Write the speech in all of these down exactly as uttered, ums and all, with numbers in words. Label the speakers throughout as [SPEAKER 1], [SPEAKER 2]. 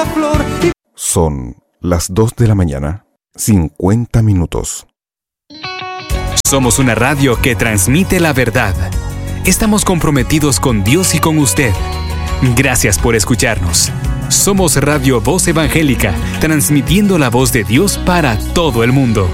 [SPEAKER 1] una flor.
[SPEAKER 2] Son las dos de la mañana, cincuenta minutos.
[SPEAKER 3] Somos una radio que transmite la verdad. Estamos comprometidos con Dios y con usted. Gracias por escucharnos. Somos Radio Voz Evangélica, transmitiendo la voz de Dios para todo el mundo.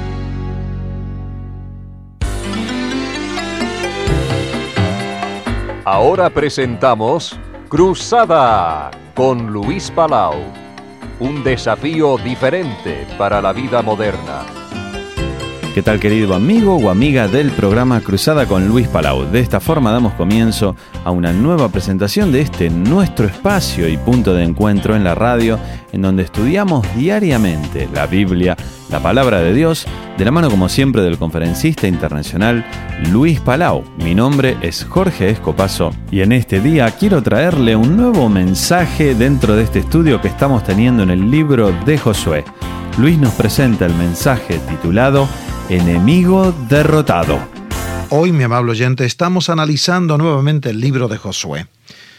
[SPEAKER 4] Ahora presentamos Cruzada con Luis Palau. Un desafío diferente para la vida moderna.
[SPEAKER 5] ¿Qué tal, querido amigo o amiga del programa Cruzada con Luis Palau? De esta forma damos comienzo a una nueva presentación de este nuestro espacio y punto de encuentro en la radio, en donde estudiamos diariamente la Biblia, la palabra de Dios, de la mano como siempre del conferencista internacional Luis Palau. Mi nombre es Jorge Escopazo y en este día quiero traerle un nuevo mensaje dentro de este estudio que estamos teniendo en el libro de Josué. Luis nos presenta el mensaje titulado Enemigo derrotado.
[SPEAKER 6] Hoy, mi amable oyente, estamos analizando nuevamente el libro de Josué.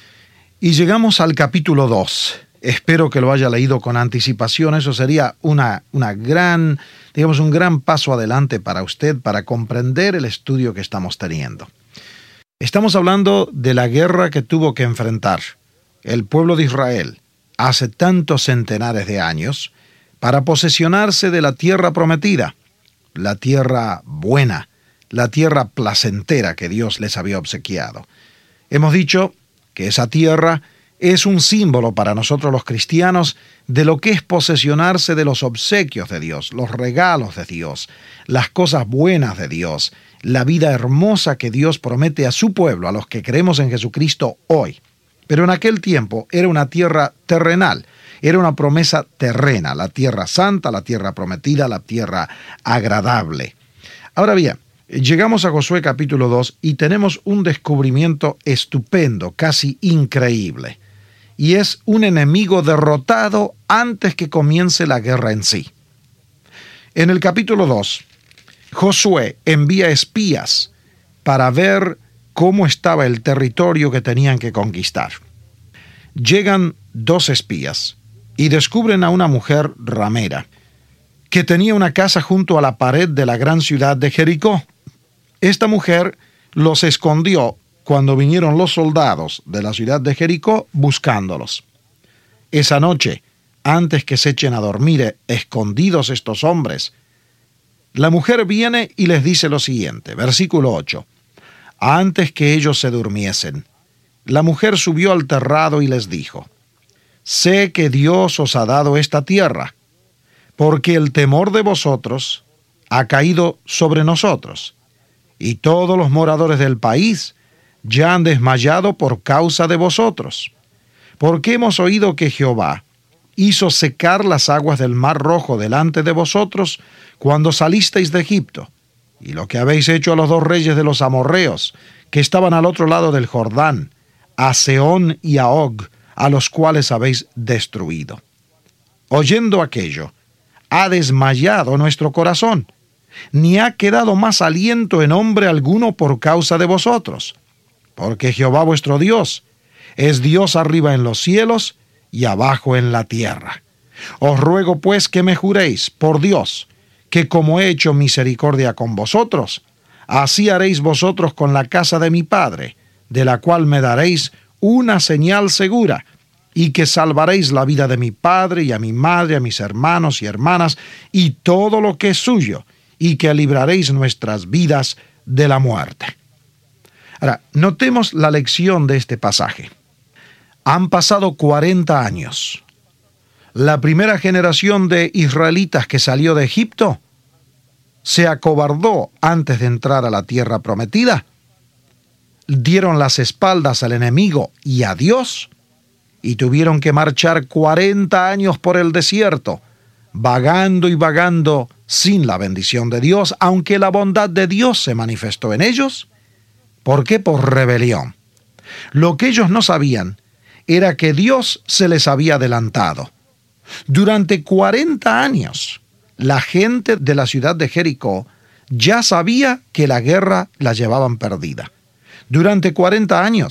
[SPEAKER 6] Y llegamos al capítulo dos. Espero que lo haya leído con anticipación. Eso sería una, una gran, digamos, un gran paso adelante para usted para comprender el estudio que estamos teniendo. Estamos hablando de la guerra que tuvo que enfrentar el pueblo de Israel hace tantos centenares de años para posesionarse de la tierra prometida, la tierra buena, la tierra placentera que Dios les había obsequiado. Hemos dicho que esa tierra es un símbolo para nosotros los cristianos de lo que es posesionarse de los obsequios de Dios, los regalos de Dios, las cosas buenas de Dios, la vida hermosa que Dios promete a su pueblo, a los que creemos en Jesucristo hoy. Pero en aquel tiempo era una tierra terrenal, era una promesa terrena, la tierra santa, la tierra prometida, la tierra agradable. Ahora bien, llegamos a Josué capítulo dos y tenemos un descubrimiento estupendo, casi increíble. Y es un enemigo derrotado antes que comience la guerra en sí. En el capítulo dos, Josué envía espías para ver cómo estaba el territorio que tenían que conquistar. Llegan dos espías y descubren a una mujer ramera que tenía una casa junto a la pared de la gran ciudad de Jericó. Esta mujer los escondió cuando vinieron los soldados de la ciudad de Jericó buscándolos. Esa noche, antes que se echen a dormir escondidos estos hombres, la mujer viene y les dice lo siguiente, versículo ocho. Antes que ellos se durmiesen, la mujer subió al terrado y les dijo: sé que Dios os ha dado esta tierra, porque el temor de vosotros ha caído sobre nosotros, y todos los moradores del país ya han desmayado por causa de vosotros, porque hemos oído que Jehová hizo secar las aguas del Mar Rojo delante de vosotros cuando salisteis de Egipto, y lo que habéis hecho a los dos reyes de los amorreos, que estaban al otro lado del Jordán, a Sehón y a Og, a los cuales habéis destruido. Oyendo aquello, ha desmayado nuestro corazón, ni ha quedado más aliento en hombre alguno por causa de vosotros, porque Jehová vuestro Dios es Dios arriba en los cielos y abajo en la tierra. Os ruego pues que me juréis por Dios, que como he hecho misericordia con vosotros, así haréis vosotros con la casa de mi padre, de la cual me daréis una señal segura, y que salvaréis la vida de mi padre y a mi madre, a mis hermanos y hermanas, y todo lo que es suyo, y que libraréis nuestras vidas de la muerte. Ahora, notemos la lección de este pasaje. Han pasado cuarenta años. La primera generación de israelitas que salió de Egipto se acobardó antes de entrar a la tierra prometida, dieron las espaldas al enemigo y a Dios, y tuvieron que marchar cuarenta años por el desierto, vagando y vagando sin la bendición de Dios, aunque la bondad de Dios se manifestó en ellos. ¿Por qué? Por rebelión. Lo que ellos no sabían era que Dios se les había adelantado. Durante cuarenta años, la gente de la ciudad de Jericó ya sabía que la guerra la llevaban perdida. Durante cuarenta años,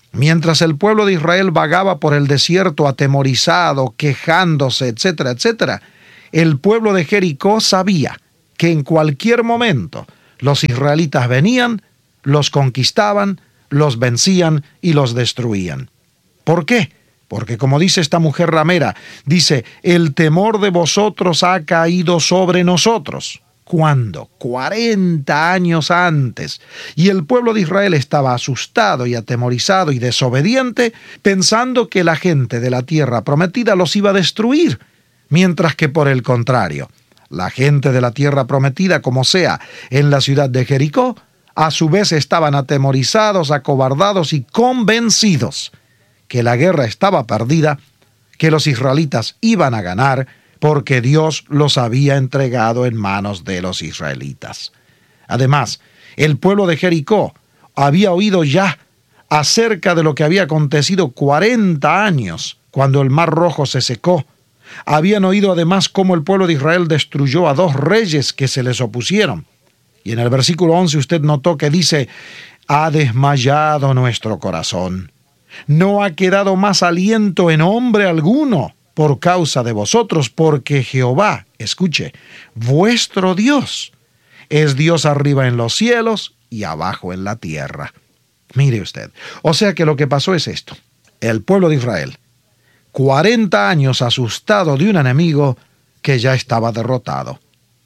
[SPEAKER 6] Mientras el pueblo de Israel vagaba por el desierto atemorizado, quejándose, etcétera, etcétera, el pueblo de Jericó sabía que en cualquier momento los israelitas venían, los conquistaban, los vencían y los destruían. ¿Por qué? Porque como dice esta mujer ramera, dice, el temor de vosotros ha caído sobre nosotros. ¿Cuándo? cuarenta años antes. Y el pueblo de Israel estaba asustado y atemorizado y desobediente, pensando que la gente de la tierra prometida los iba a destruir, mientras que por el contrario, la gente de la tierra prometida, como sea, en la ciudad de Jericó, a su vez estaban atemorizados, acobardados y convencidos que la guerra estaba perdida, que los israelitas iban a ganar, porque Dios los había entregado en manos de los israelitas. Además, el pueblo de Jericó había oído ya acerca de lo que había acontecido cuarenta años, cuando el Mar Rojo se secó. Habían oído además cómo el pueblo de Israel destruyó a dos reyes que se les opusieron. Y en el versículo once usted notó que dice, ha desmayado nuestro corazón. No ha quedado más aliento en hombre alguno por causa de vosotros, porque Jehová, escuche, vuestro Dios, es Dios arriba en los cielos y abajo en la tierra. Mire usted, o sea que lo que pasó es esto. El pueblo de Israel, cuarenta años asustado de un enemigo que ya estaba derrotado.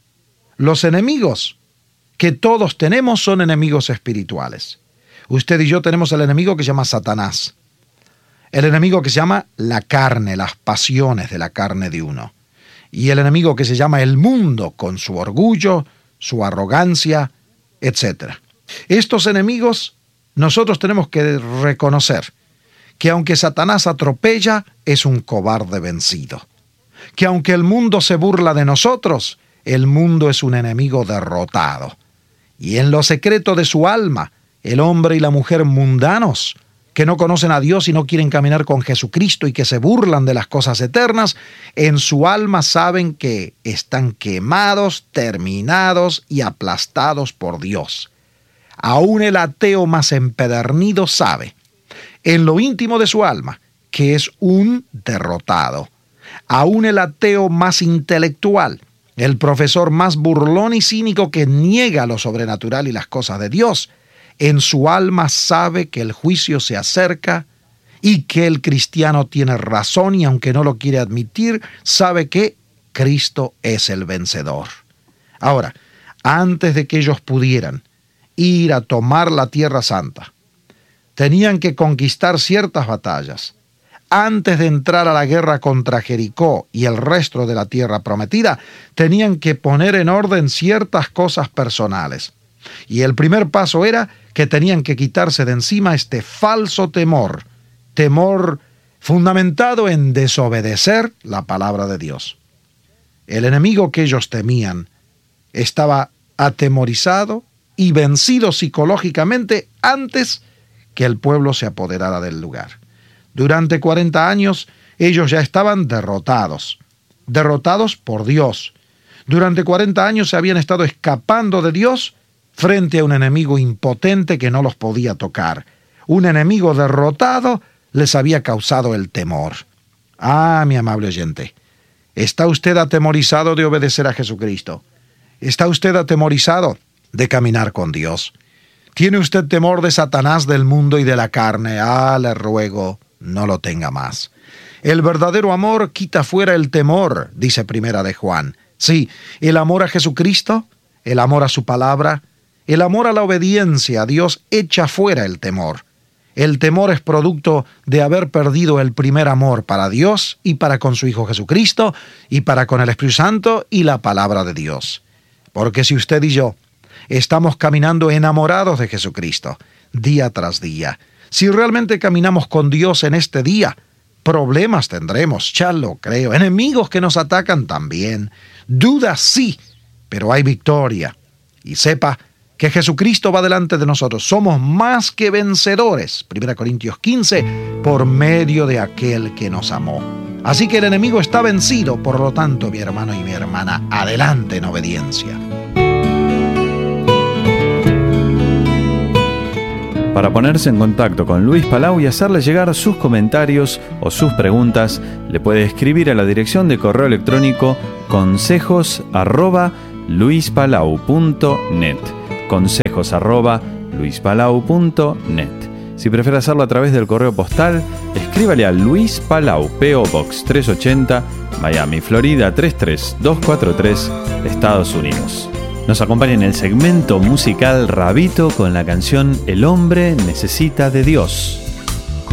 [SPEAKER 6] Los enemigos que todos tenemos son enemigos espirituales. Usted y yo tenemos el enemigo que se llama Satanás. El enemigo que se llama la carne, las pasiones de la carne de uno. Y el enemigo que se llama el mundo, con su orgullo, su arrogancia, etcétera. Estos enemigos, nosotros tenemos que reconocer que aunque Satanás atropella, es un cobarde vencido. Que aunque el mundo se burla de nosotros, el mundo es un enemigo derrotado. Y en lo secreto de su alma, el hombre y la mujer mundanos, que no conocen a Dios y no quieren caminar con Jesucristo y que se burlan de las cosas eternas, en su alma saben que están quemados, terminados y aplastados por Dios. Aún el ateo más empedernido sabe, en lo íntimo de su alma, que es un derrotado. Aún el ateo más intelectual, el profesor más burlón y cínico que niega lo sobrenatural y las cosas de Dios, en su alma sabe que el juicio se acerca y que el cristiano tiene razón, y aunque no lo quiere admitir, sabe que Cristo es el vencedor. Ahora, antes de que ellos pudieran ir a tomar la Tierra Santa, tenían que conquistar ciertas batallas. Antes de entrar a la guerra contra Jericó y el resto de la tierra prometida, tenían que poner en orden ciertas cosas personales. Y el primer paso era que tenían que quitarse de encima este falso temor, temor fundamentado en desobedecer la palabra de Dios. El enemigo que ellos temían estaba atemorizado y vencido psicológicamente antes que el pueblo se apoderara del lugar. Durante cuarenta años ellos ya estaban derrotados, derrotados por Dios. Durante cuarenta años se habían estado escapando de Dios frente a un enemigo impotente que no los podía tocar. Un enemigo derrotado les había causado el temor. Ah, mi amable oyente, ¿está usted atemorizado de obedecer a Jesucristo? ¿Está usted atemorizado de caminar con Dios? ¿Tiene usted temor de Satanás, del mundo y de la carne? Ah, le ruego, no lo tenga más. El verdadero amor quita fuera el temor, dice Primera de Juan. Sí, el amor a Jesucristo, el amor a su palabra, el amor a la obediencia a Dios echa fuera el temor. El temor es producto de haber perdido el primer amor para Dios y para con su Hijo Jesucristo y para con el Espíritu Santo y la palabra de Dios. Porque si usted y yo estamos caminando enamorados de Jesucristo día tras día, si realmente caminamos con Dios en este día, problemas tendremos, ya lo creo, enemigos que nos atacan también, dudas sí, pero hay victoria. Y sepa que Jesucristo va delante de nosotros. Somos más que vencedores, Primera Corintios quince, por medio de aquel que nos amó. Así que el enemigo está vencido, por lo tanto, mi hermano y mi hermana, adelante en obediencia.
[SPEAKER 5] Para ponerse en contacto con Luis Palau y hacerle llegar sus comentarios o sus preguntas, le puede escribir a la dirección de correo electrónico consejos arroba luispalau punto net. Consejos arroba luispalau punto net. Si prefiere hacerlo a través del correo postal, escríbale a Luis Palau, P O Box trescientos ochenta, Miami, Florida tres tres dos cuatro tres, Estados Unidos. Nos acompaña en el segmento musical Rabito con la canción El hombre necesita de Dios.